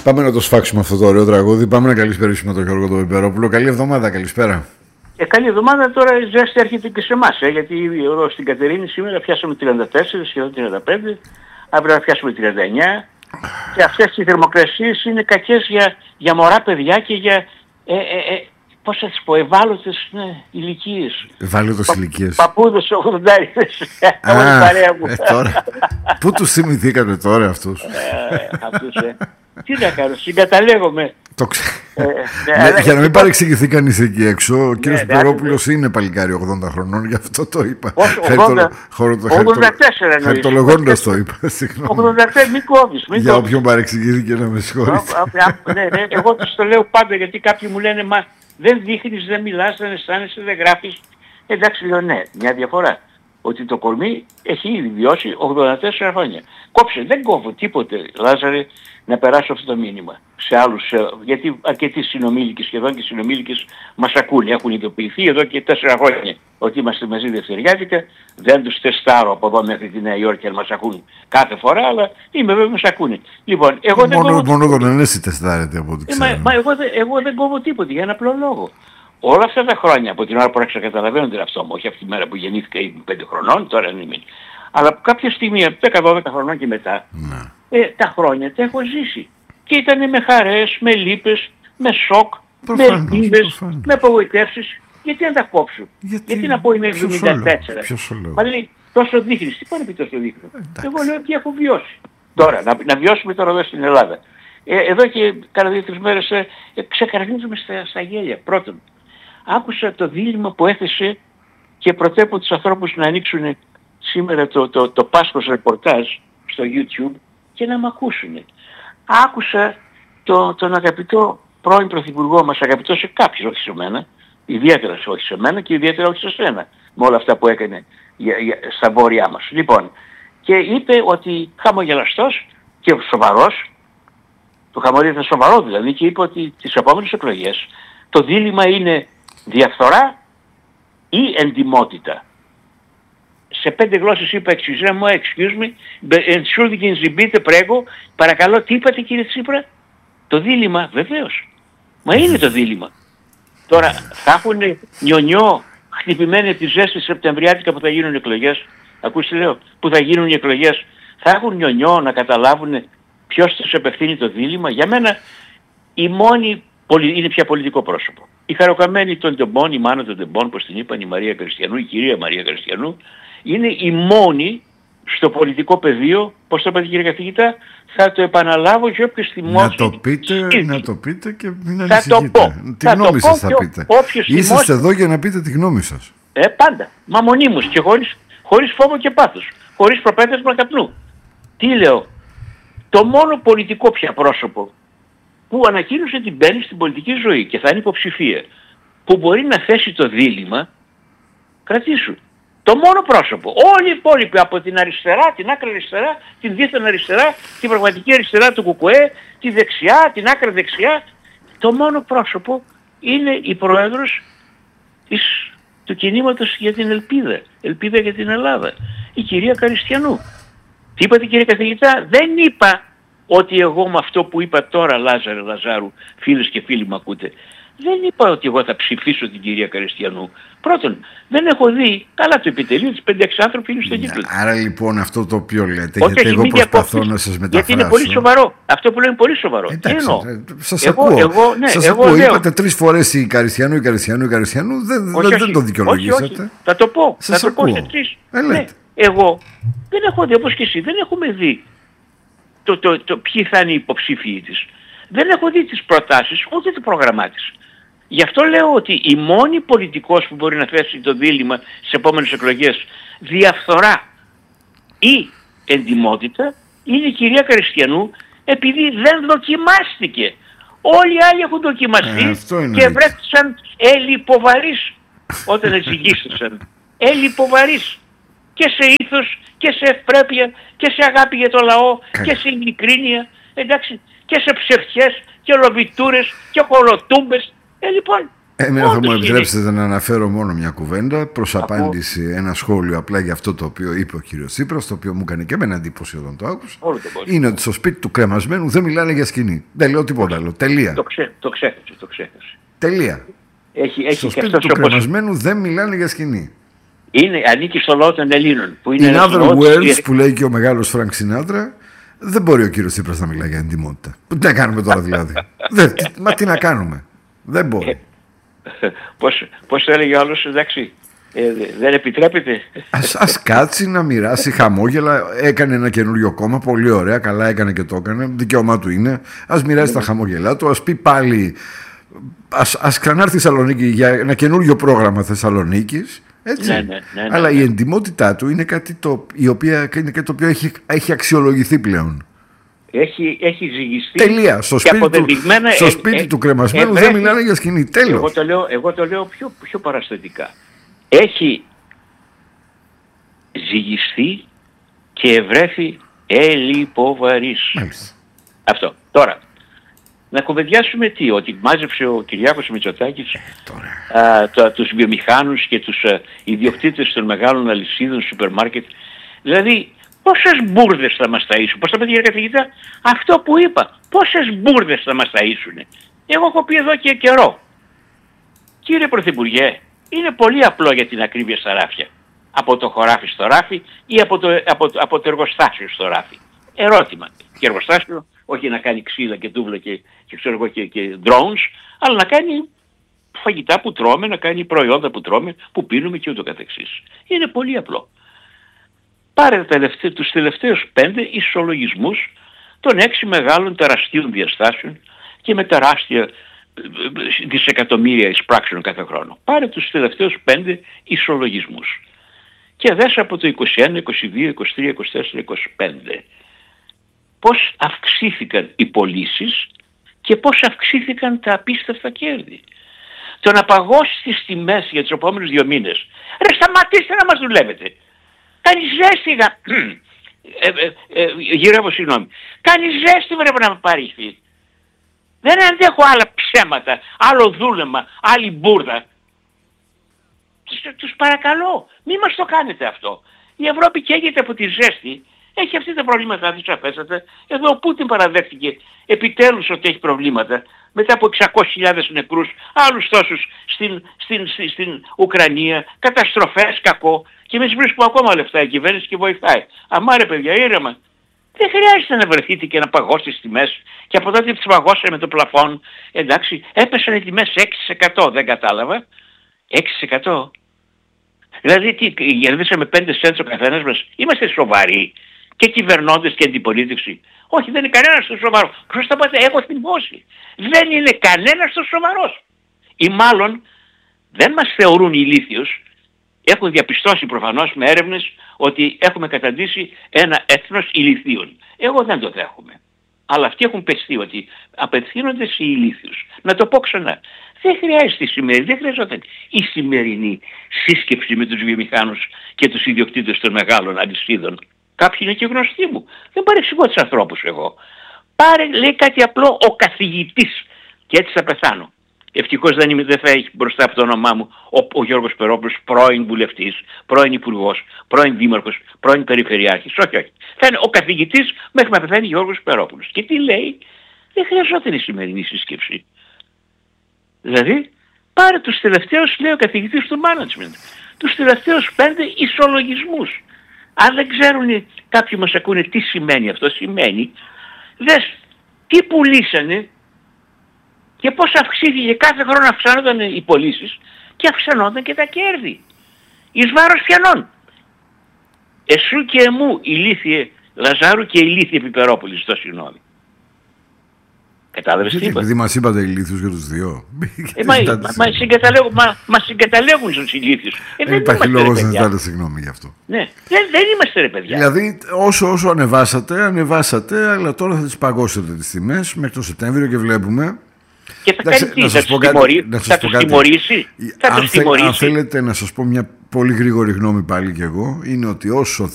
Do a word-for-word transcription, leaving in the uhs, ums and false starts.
Πάμε να το σφάξουμε αυτό το ωραίο τραγούδι. Πάμε να καλησπερίσουμε τον Γιώργο τον Πεμπερόπουλο. Καλή εβδομάδα, καλησπέρα. Ε, καλή εβδομάδα, τώρα η ζέστη έρχεται και σε εμάς, ε, γιατί εδώ στην Κατερίνη σήμερα πιάσαμε τριάντα τέσσερα, σχεδόν τριάντα πέντε, αύριο θα πιάσουμε τριάντα εννιά και αυτές οι θερμοκρασίες είναι κακές για, για μωρά παιδιά και για, ε, ε, ε, πώς θα τις πω, ευάλωτες ναι, ηλικίες. Ευάλωτες ηλικίες. Παππούδες, ογδοντάριδες, όλη η παρέα μου. Ε, τώρα. Πού τους θυμηθήκατε τώρα αυτούς. Ε, αυτούς, ε. Τι να κάνω, συγκαταλέγομαι. Το ξέρω. Ε, ναι, ναι, για να μην παρεξηγηθεί κανείς εκεί έξω, ο κύριος ναι, Πεμπερόπουλος ναι, είναι παλικάρι ογδόντα χρονών, γι' αυτό το είπα. ογδόντα τέσσερα χαρτολογώντας το είπα, συγγνώμη. ογδόντα τέσσερα μην κόβεις. Για όποιον παρεξηγήθηκε να με συγχωρείτε. Ναι, ναι, εγώ τους το λέω πάντα, γιατί κάποιοι μου λένε μα δεν δείχνεις, δεν μιλάς, δεν αισθάνεσαι, δεν γράφεις. Εντάξει, λέω ναι, μια διαφορά. Ότι το κορμί έχει ήδη βιώσει ογδόντα τέσσερα χρόνια. Κόψε, δεν κόβω τίποτε, Λάζαρε, να περάσω αυτό το μήνυμα σε άλλους, γιατί αρκετοί συνομήλικοι, σχεδόν και συνομήλικες μας ακούνε, έχουν ειδοποιηθεί εδώ και τέσσερα χρόνια ότι είμαστε μαζί δευτεριάτικα, δεν τους τεστάρω από εδώ μέχρι τη Νέα Υόρκη αν μας ακούν κάθε φορά, αλλά είμαι βέβαια μας ακούνε. Λοιπόν, εγώ δεν μόνο, κόβω... Μόνο τον Ενέση τεστάρετε από ό,τι ξέρω. Ε, μα, μα εγώ, εγώ δεν κόβω τίποτε για ένα απλό λόγο. Όλα αυτά τα χρόνια, από την ώρα που άρχισα να καταλαβαίνω τον εαυτό μου, όχι από τη μέρα που γεννήθηκα ή πέντε χρονών, τώρα δεν είμαι. Αλλά από κάποια στιγμή, από δέκα δώδεκα χρονών και μετά, να. ε, τα χρόνια τα έχω ζήσει. Και ήταν με χαρές, με λύπες, με σοκ, προφανώς, με ελπίδες, προφανώς. με απογοητεύσεις. Γιατί να τα κόψω. Γιατί, γιατί να πω είμαι εβδομήντα τέσσερα. Μα λέει τόσο δείχνεις. Τι πάνε πει τόσο δείχνω. Εγώ λέω τι έχω βιώσει. Τώρα, να, να βιώσουμε τώρα εδώ στην Ελλάδα. Ε, εδώ και κάνα δύο τρεις μέρες ε, ε, ξεκαρδίζουμε στα, στα γέλια. Πρώτον, άκουσα το δίλημμα που έθεσε και προτρέπω τους ανθρώπους να ανοίξουν σήμερα το, το, το Πάσχος ρεπορτάζ στο YouTube και να μ' ακούσουν. Άκουσα το, τον αγαπητό πρώην Πρωθυπουργό μας, αγαπητό σε κάποιους, όχι σε μένα, ιδιαίτερα σε όχι σε μένα και ιδιαίτερα όχι σε σένα, με όλα αυτά που έκανε για, για, στα βόρειά μας. Λοιπόν, και είπε ότι χαμογελαστός και σοβαρός, το χαμόγελο ήταν σοβαρό δηλαδή, και είπε ότι τις επόμενες εκλογές το δίλημμα είναι διαφθορά ή εντιμότητα. Σε πέντε γλώσσες είπα excuse me, excuse me, entschuldigen Sie bitte, prego, παρακαλώ, τι είπατε κύριε Τσίπρα? Το δίλημμα, βεβαίως. Μα είναι το δίλημμα. Τώρα θα έχουν νιονιό χτυπημένοι από τη ζέστη Σεπτεμβριάτικα που θα γίνουν εκλογές. Ακούστε λέω, που θα γίνουν οι εκλογές. Θα έχουν νιονιό να καταλάβουν ποιος τους επευθύνει το δίλημμα. Για μένα η μόνη είναι πια πολιτικό πρόσωπο. Η χαροκαμένη των Τεμπών, η μάνα των Τεμπών, όπως την είπαν, η Μαρία Κριστιανού, η κυρία Μαρία Κριστιανού, είναι η μόνη στο πολιτικό πεδίο, πώς το είπατε κύριε καθηγητά, θα το επαναλάβω και όποιος θυμώσει... Να το πείτε, να το πείτε και μην θα ανησυχείτε. Το πω. Τη γνώμη σας θα πείτε. Είσαστε θυμώσει... εδώ για να πείτε τη γνώμη σας. Ε, πάντα. Μα μονίμως και χωρίς, χωρίς φόβο και πάθος. Χωρίς προπέτασμα καπνού. Τι λέω. Το μόνο πολιτικό πια πρόσωπο που ανακοίνωσε την μπαίνει στην πολιτική ζωή και θα είναι υποψηφία, που μπορεί να θέσει το δίλημμα, κρατήσου. Το μόνο πρόσωπο. Όλοι οι υπόλοιποι από την αριστερά, την άκρα αριστερά, την δίθεν αριστερά, την πραγματική αριστερά του ΚΚΕ, τη δεξιά, την άκρα δεξιά, το μόνο πρόσωπο είναι η πρόεδρος της, του κινήματος για την ελπίδα. Ελπίδα για την Ελλάδα. Η κυρία Καριστιανού. Τι είπατε κύριε καθηγητά? Δεν είπα ότι εγώ με αυτό που είπα τώρα, Λάζαρε Λαζάρου, φίλες και φίλοι μου ακούτε, δεν είπα ότι εγώ θα ψηφίσω την κυρία Καριστιανού. Πρώτον, δεν έχω δει καλά το επιτελείο της, πέντε έξι άνθρωποι είναι στο κύκλο. Άρα λοιπόν αυτό το οποίο λέτε, όχι, γιατί όχι, εγώ προσπαθώ διακόψεις, να σας μεταφράσω. Γιατί είναι πολύ σοβαρό. Αυτό που λέω είναι πολύ σοβαρό. Εντάξει, σας εγώ, ακούω. Εγώ, ναι, σας εγώ ακούω. λέω. Είπατε τρεις φορές η Καριστιανού, η Καριστιανού, η Καριστιανού, δεν, όχι, δεν όχι, το δικαιολογήσατε. Όχι, όχι. Θα το πω. Σας θα το ακούω. πω σε τρεις. Ε, ναι. Εγώ δεν έχω δει, όπως και εσύ, δεν έχουμε δει το, το, το, ποιοι θα είναι οι υποψήφιοι της. Δεν έχω δει τις προτάσεις, ούτε το πρόγραμμά της. Γι' αυτό λέω ότι η μόνη πολιτικός που μπορεί να θέσει το δίλημμα στις επόμενες εκλογές διαφθορά ή εντιμότητα είναι η κυρία Καριστιανού, επειδή δεν δοκιμάστηκε. Όλοι οι άλλοι έχουν δοκιμαστεί ε, και βρέθησαν ελλιποβαρείς όταν εξηγήσασαν. Ελλιποβαρείς και σε ήθος και σε ευπρέπεια και σε αγάπη για το λαό και σε ειλικρίνεια, εντάξει, και σε ψευτιές και λοβιτούρες και χολοτούμπες. Ε, λοιπόν, Εμένα θα μου επιτρέψετε είναι... να αναφέρω μόνο μια κουβέντα προς Από... απάντηση, ένα σχόλιο απλά για αυτό το οποίο είπε ο κύριος Τσίπρας, το οποίο μου έκανε και εμένα εντύπωση όταν το άκουσα. Είναι ότι στο σπίτι του κρεμασμένου δεν μιλάνε για σκηνή. Δεν λέω τίποτα άλλο. Τελεία. Το, ξέ, το ξέχασε, το ξέχασε. Τελεία. Έχει, έχει στο σπίτι του κρεμασμένου δεν μιλάνε για σκηνή. Είναι, ανήκει στο λαό των Ελλήνων. Που είναι In other words, της... που λέει και ο μεγάλος Φρανκ Σινάτρα, δεν μπορεί ο κύριος Τσίπρας να μιλάει για εντιμότητα. Τι να κάνουμε τώρα δηλαδή. δεν, μα τι να κάνουμε. Δεν μπορεί. Πώς, πώς το έλεγε ο άλλος, εντάξει, ε, δεν επιτρέπεται. Ας, ας κάτσει να μοιράσει χαμόγελα. Έκανε ένα καινούριο κόμμα, πολύ ωραία, καλά έκανε και το έκανε. Δικαίωμά του είναι. Ας μοιράσει τα χαμόγελά του, ας πει πάλι. Ας, ας ξανάρθει η Θεσσαλονίκη για ένα καινούριο πρόγραμμα Θεσσαλονίκης. Έτσι. Ναι, ναι, ναι, ναι, αλλά ναι. η εντιμότητά του είναι κάτι το, η οποία, είναι κάτι το οποίο έχει, έχει αξιολογηθεί πλέον. Έχει, έχει ζυγιστεί. Τελεία. Στο σπίτι, του, στο σπίτι ε, ε, του κρεμασμένου ε, δεν μιλάνε για σκηνή. Τέλος. Εγώ το λέω, εγώ το λέω πιο, πιο παραστατικά. Έχει ζυγιστεί και ευρέθη ελιποβαρής. Μάλιστα. Αυτό. Τώρα, να κουβεντιάσουμε τι, ότι μάζεψε ο Κυριάκος Μητσοτάκης ε, α, το, τους βιομηχάνους και τους α, ιδιοκτήτες των μεγάλων αλυσίδων σούπερ μάρκετ. Δηλαδή, πόσες μπουρδες θα μας ταΐσουν. Πώς θα πει κύριε καθηγητά, αυτό που είπα, πόσες μπουρδες θα μας ταΐσουνε. Εγώ έχω πει εδώ και καιρό. Κύριε Πρωθυπουργέ, είναι πολύ απλό για την ακρίβεια στα ράφια. Από το χωράφι στο ράφι ή από το, από, από το εργοστάσιο στο ράφι. Ερώτημα. Και εργοστάσιο, όχι να κάνει ξύλα και τούβλα και, και, ξέρω εγώ, και, και drones, αλλά να κάνει φαγητά που τρώμε, να κάνει προϊόντα που τρώμε, που πίνουμε και ούτω καθεξής. Είναι πολύ απλό. Πάρε τελευταί, τους τελευταίους πέντε ισολογισμούς των έξι μεγάλων τεραστίων διαστάσεων και με τεράστια δισεκατομμύρια εισπράξεων κάθε χρόνο. Πάρε τους τελευταίους πέντε ισολογισμούς και δες από το είκοσι ένα, είκοσι δύο, είκοσι τρία, είκοσι τέσσερα, είκοσι πέντε πώς αυξήθηκαν οι πωλήσεις και πώς αυξήθηκαν τα απίστευτα κέρδη. Το να παγώσει τις τιμές για τους επόμενους δύο μήνες. Ρε σταματήστε να μας δουλεύετε. Κάνει ζέστη, ε, ε, ε, γυρεύω συγγνώμη. Κάνει ζέστη βρε να με παρήχθει. Δεν αντέχω άλλα ψέματα, άλλο δούλεμα, άλλη μπουρδα. Τους, τους παρακαλώ, μη μας το κάνετε αυτό. Η Ευρώπη καίγεται από τη ζέστη, έχει αυτή τα προβλήματα, δεν τους αφέσατε. Εδώ ο Πούτιν παραδέχτηκε επιτέλους ότι έχει προβλήματα. Μετά από εξακόσιες χιλιάδες νεκρούς, άλλους τόσους στην, στην, στην, στην Ουκρανία, καταστροφές, κακό. Και εμείς βρίσκουμε ακόμα λεφτά η κυβέρνηση και βοηθάει. Αμάρε παιδιά, ήρεμα. Δεν χρειάζεται να βρεθείτε και να παγώσετε τις τιμές. Και από τότε τις παγώσαμε με το πλαφόν. Εντάξει, έπεσαν οι τιμές έξι τοις εκατό, δεν κατάλαβα. έξι τοις εκατό. Δηλαδή τι, κερδίσαμε πέντε σέντς ο καθένας μας. Είμαστε σοβαροί. Και κυβερνώντες και αντιπολίτευση. Όχι, δεν είναι κανένας τόσο σοβαρός. Ποιος θα πάτε, έχω θυμώσει. Δεν είναι κανένας τόσο σοβαρός. Ή μάλλον δεν μας θεωρούν ηλίθιους. Έχουν διαπιστώσει προφανώς με έρευνες ότι έχουμε καταντήσει ένα έθνος ηλιθίων. Εγώ δεν το δέχομαι. Αλλά αυτοί έχουν πεστεί ότι απευθύνονται σε ηλίθιους. Να το πω ξανά. Δεν χρειάζεται η σημερινή, δεν χρειαζόταν η σημερινή σύσκεψη με τους βιομηχάνους και τους ιδιοκτήτες των μεγάλων αλυσίδων. Κάποιοι είναι και γνωστοί μου. Δεν παρεξηγώ τους ανθρώπους εγώ. Πάρε, λέει κάτι απλό, ο καθηγητής. Και έτσι θα πεθάνω. Ευτυχώς δεν, είμαι, δεν θα έχει μπροστά από το όνομά μου ο, ο Γιώργος Περόπουλος, πρώην βουλευτής, πρώην υπουργός, πρώην δήμαρχος, πρώην περιφερειάρχης. Όχι, όχι. Θα είναι ο καθηγητής μέχρι να πεθάνει Γιώργος Περόπουλος. Και τι λέει, δεν χρειαζόταν η σημερινή σύσκεψη. Δηλαδή, πάρε τους τελευταίους, λέει ο καθηγητής του management, τους τελευταίους πέντε ισολογισμούς. Αν δεν ξέρουν κάποιοι μας ακούνε τι σημαίνει αυτό, σημαίνει, δες τι πουλήσανε και πώς αυξήθηκε, κάθε χρόνο αυξάνονταν οι πωλήσεις και αυξανόταν και τα κέρδη. Εις βάρος πιανών. Εσού και εμού ηλίθιε Λαζάρου και ηλίθιε Πιπερόπουλη, στο συγγνώμη. Κατάλαβες τι είπα. Επειδή μας είπατε ηλίθιους για τους δύο. Ε, μα, μα, μα, συγκαταλέγουν, μα, μα συγκαταλέγουν στους ηλίθιους. Ε, δεν υπάρχει λόγος να ζητάτε συγγνώμη γι' αυτό. Ναι, δεν, δεν είμαστε ρε παιδιά. Δηλαδή όσο όσο ανεβάσατε, ανεβάσατε, αλλά τώρα θα τις παγώσετε τις τιμές μέχρι το Σεπτέμβριο και βλέπουμε. Και θα κάνει τι, θα τους τιμωρήσει. Θα τους τιμωρήσει. Αν θέλετε να σας πω μια πολύ γρήγορη γνώμη πάλι κι εγώ, είναι ότι όσο